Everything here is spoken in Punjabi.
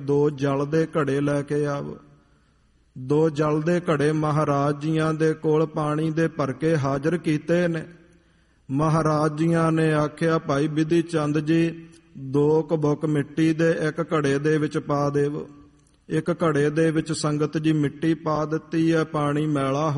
2 ਜਲ ਦੇ ਘੜੇ ਲੈ ਕੇ ਆਵ। 2 ਜਲ ਦੇ ਘੜੇ ਮਹਾਰਾਜ ਜੀਆਂ ਦੇ ਕੋਲ ਪਾਣੀ ਦੇ ਭਰ ਕੇ ਹਾਜ਼ਰ ਕੀਤੇ ਨੇ। ਮਹਾਰਾਜ ਜੀਆਂ ਨੇ ਆਖਿਆ, ਭਾਈ ਬਿਧੀ ਚੰਦ ਜੀ 2 ਕਬੁੱਕ ਮਿੱਟੀ ਦੇ ਇੱਕ ਘੜੇ ਦੇ ਵਿੱਚ ਪਾ ਦੇਵੋ। ਇੱਕ ਘੜੇ ਦੇ ਵਿੱਚ ਸੰਗਤ ਜੀ ਮਿੱਟੀ ਪਾ ਦਿੱਤੀ ਹੈ, ਪਾਣੀ ਮੈਲਾ